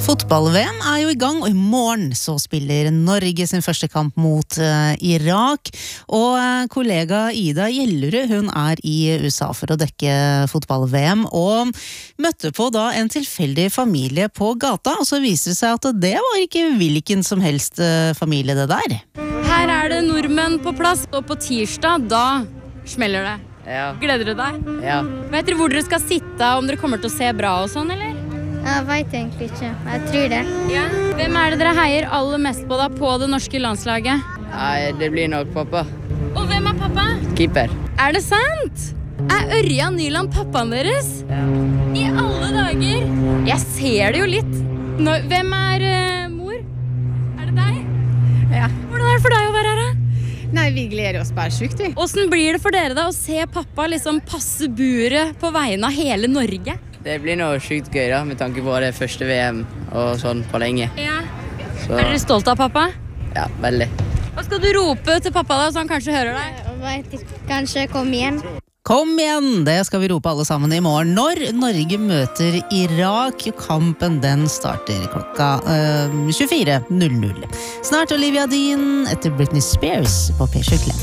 Fotball-VM jo I gang, og I morgen så spiller Norge sin første kamp mot Irak. Og kollega Ida Gjellerud, hun I USA for å dekke fotball-VM, og møtte på da en tilfeldig familie på gata, og så viste det seg at det var ikke hvilken som helst familie det der. Her det nordmenn på plass, og på tirsdag, da smeller det. Ja. Gleder du deg? Ja. Vet dere hvor dere skal sitte, om dere kommer til å se bra og sånn, eller? Jeg vet egentlig ikke. Jeg tror det. Ja. Hvem det dere heier aller mest på da, på det norske landslaget? Nei, det blir nok pappa. Og hvem pappa? Keeper. Det sant? Ørjan Nyland pappaen deres? Ja. I alle dager? Jeg ser det jo litt. Hvem mor? Det deg? Ja. Hvordan det for deg å være her da? Nei, vi gleder oss bare sykt, vi. Hvordan blir det for dere da å se pappa liksom passe buret på vegne av hele Norge? Det blir noe sykt gøy da, med tanke på det første VM og sånn på lenge. Ja. Så, dere stolt av pappa? Ja, veldig. Hva skal du rope til pappa da, så han kanskje hører deg? Jeg vet ikke. Kanskje kom igjen. Kom igjen! Det skal vi rope alle sammen I morgen når Norge møter Irak. Kampen den starter klokka 24:00. Snart Olivia Dean etter Britney Spears på P7.